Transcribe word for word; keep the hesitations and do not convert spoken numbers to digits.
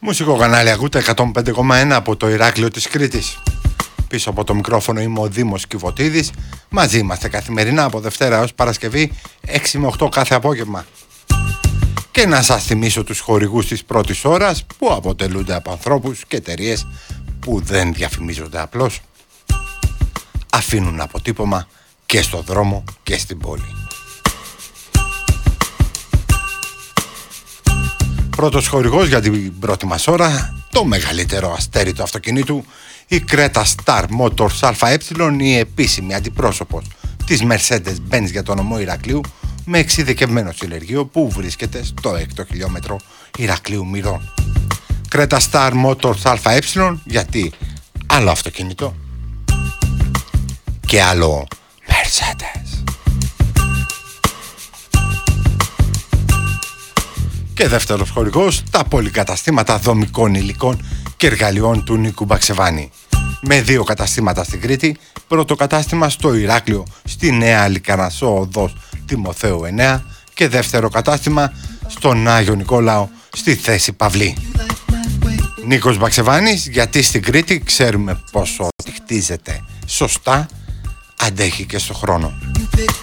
Μουσικό κανάλι ακούτε εκατόν πέντε κόμμα ένα από το Ηράκλειο της Κρήτης. Πίσω από το μικρόφωνο είμαι ο Δήμος Κιβωτίδης. Μαζί είμαστε καθημερινά από Δευτέρα έως Παρασκευή έξι με οκτώ κάθε απόγευμα. Και να σας θυμίσω τους χορηγούς της πρώτης ώρας που αποτελούνται από ανθρώπους και εταιρείες που δεν διαφημίζονται απλώς. Αφήνουν αποτύπωμα και στο δρόμο και στην πόλη. Πρώτος χορηγός για την πρώτη μας ώρα, το μεγαλύτερο αστέρι του αυτοκινήτου, η Creta Star Motors ΑΕ, η επίσημη αντιπρόσωπος της Mercedes-Benz για τον νομό Ηρακλείου, με εξειδικευμένο συλλεργείο που βρίσκεται στο έκτο χιλιόμετρο Ηρακλείου Μυρών. Creta Star Motors ΑΕ, γιατί άλλο αυτοκίνητο και άλλο Mercedes. Και δεύτερος χορηγός, τα πολυκαταστήματα δομικών υλικών και εργαλειών του Νίκου Μπαξεβάνη. Με δύο καταστήματα στην Κρήτη, πρώτο κατάστημα στο Ηράκλειο, στη Νέα Λυκανασσό Οδός Τιμοθέου εννέα και δεύτερο κατάστημα στον Άγιο Νικόλαο, στη Θέση Παυλή. Νίκος Μπαξεβάνης, γιατί στην Κρήτη ξέρουμε πόσο ό,τι χτίζεται σωστά αντέχει και στο χρόνο.